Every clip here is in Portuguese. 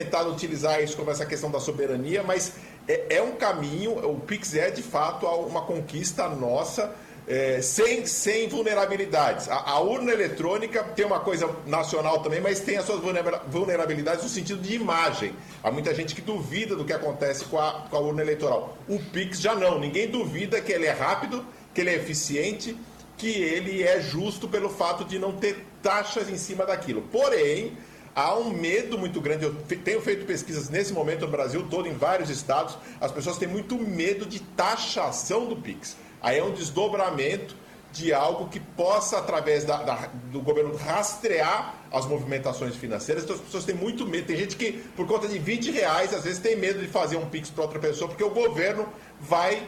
tentado utilizar isso como essa questão da soberania, mas é um caminho, o Pix é de fato uma conquista nossa, sem vulnerabilidades. A urna eletrônica tem uma coisa nacional também, mas tem as suas vulnerabilidades no sentido de imagem. Há muita gente que duvida do que acontece com a urna eleitoral. O Pix já não, ninguém duvida que ele é rápido, que ele é eficiente, que ele é justo pelo fato de não ter taxas em cima daquilo. Porém, há um medo muito grande. Eu tenho feito pesquisas nesse momento no Brasil todo, em vários estados. As pessoas têm muito medo de taxação do Pix. Aí é um desdobramento de algo que possa, através do governo, rastrear as movimentações financeiras. Então as pessoas têm muito medo. Tem gente que, por conta de R$20, às vezes tem medo de fazer um Pix para outra pessoa, porque o governo vai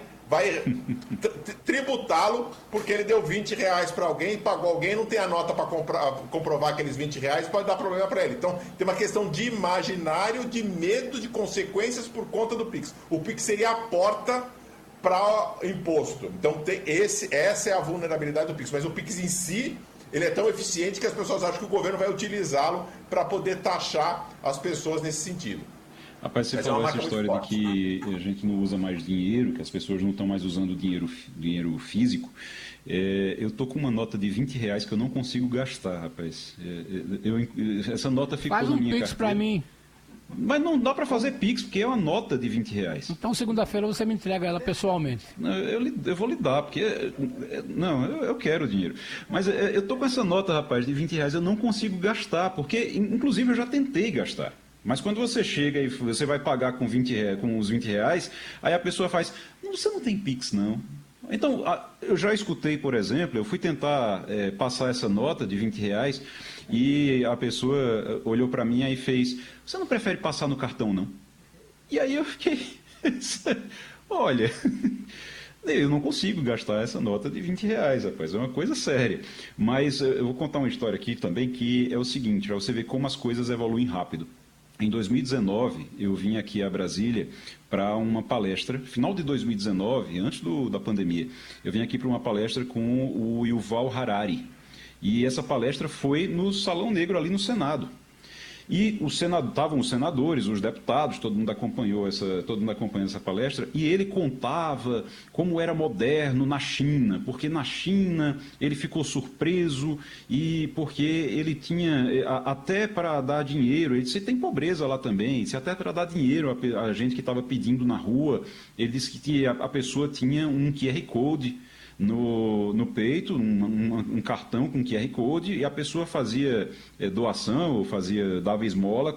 tributá-lo porque ele deu R$20 para alguém, pagou alguém, não tem a nota para comprovar aqueles R$20, pode dar problema para ele. Então tem uma questão de imaginário, de medo de consequências por conta do Pix. O Pix seria a porta para imposto. Então essa é a vulnerabilidade do Pix. Mas o Pix em si, ele é tão eficiente que as pessoas acham que o governo vai utilizá-lo para poder taxar as pessoas nesse sentido. Rapaz, você falou essa história de que a gente não usa mais dinheiro, que as pessoas não estão mais usando dinheiro físico. Eu tô com uma nota de R$20 que eu não consigo gastar, rapaz. Essa nota ficou na minha carteira. Faz um Pix para mim. Mas não dá para fazer Pix, porque é uma nota de R$20. Então, segunda-feira você me entrega ela pessoalmente. Eu vou lhe dar, porque... Não, eu quero o dinheiro. Mas eu tô com essa nota, rapaz, de R$20, eu não consigo gastar, porque, inclusive, eu já tentei gastar. Mas quando você chega e você vai pagar com os R$20, aí a pessoa faz, você não tem Pix, não. Então, eu já escutei, por exemplo, eu fui tentar passar essa nota de R$20 e a pessoa olhou para mim e fez, você não prefere passar no cartão, não? E aí eu fiquei, olha, eu não consigo gastar essa nota de R$20, rapaz, é uma coisa séria. Mas eu vou contar uma história aqui também que é o seguinte, para você ver como as coisas evoluem rápido. Em 2019, eu vim aqui a Brasília para uma palestra, final de 2019, antes da pandemia, eu vim aqui para uma palestra com o Yuval Harari. E essa palestra foi no Salão Negro, ali no Senado. E estavam os senadores, os deputados, todo mundo acompanhou essa palestra, e ele contava como era moderno na China, porque na China ele ficou surpreso e porque ele tinha, até para dar dinheiro, ele disse, tem pobreza lá também, se até para dar dinheiro a gente que estava pedindo na rua, ele disse que a pessoa tinha um QR Code no peito, um cartão com QR Code, e a pessoa fazia doação, ou dava esmola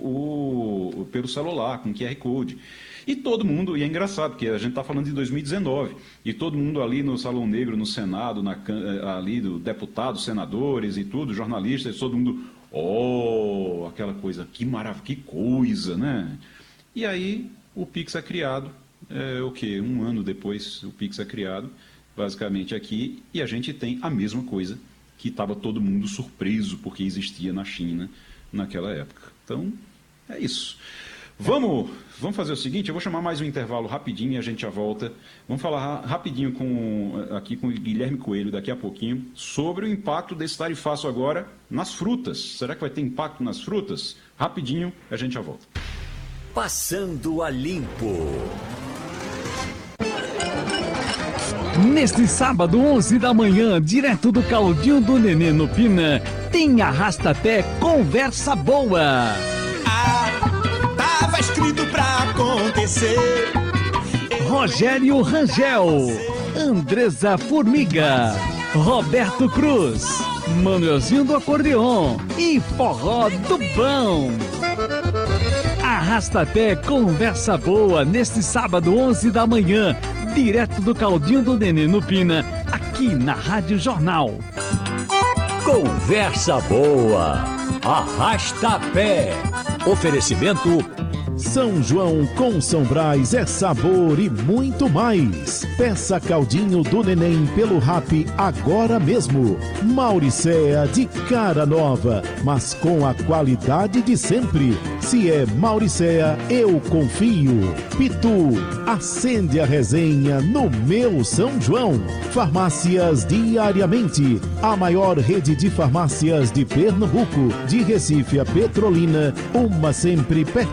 pelo celular, com QR Code. E todo mundo, e é engraçado, porque a gente está falando de 2019, e todo mundo ali no Salão Negro, no Senado, ali do deputados, senadores e tudo, jornalistas, todo mundo, aquela coisa, que maravilha, que coisa, né? E aí o Pix é criado, um ano depois o Pix é criado, basicamente aqui, e a gente tem a mesma coisa que estava todo mundo surpreso porque existia na China naquela época. Então, é isso. Vamos fazer o seguinte, eu vou chamar mais um intervalo rapidinho e a gente já volta. Vamos falar rapidinho aqui com o Guilherme Coelho daqui a pouquinho sobre o impacto desse tarifaço agora nas frutas. Será que vai ter impacto nas frutas? Rapidinho, a gente já volta. Passando a Limpo. Neste sábado, 11 da manhã, direto do Caldinho do Nenê no Pina, tem Arrasta-Pé Conversa Boa. Tava escrito pra acontecer. Rogério Rangel, Andresa Formiga, Roberto Cruz, Manuelzinho do Acordeon e Forró do Bão. Arrasta-Pé Conversa Boa, neste sábado, 11 da manhã, direto do Caldinho do Nenê no Pina, aqui na Rádio Jornal. Conversa Boa, Arrasta-Pé. Oferecimento São João com São Brás é sabor e muito mais. Peça Caldinho do Neném pelo Rap agora mesmo. Mauricéa de cara nova, mas com a qualidade de sempre. Se é Mauricéa, eu confio. Pitu, acende a resenha no meu São João. Farmácias Diariamente, a maior rede de farmácias de Pernambuco, de Recife a Petrolina, uma sempre perto.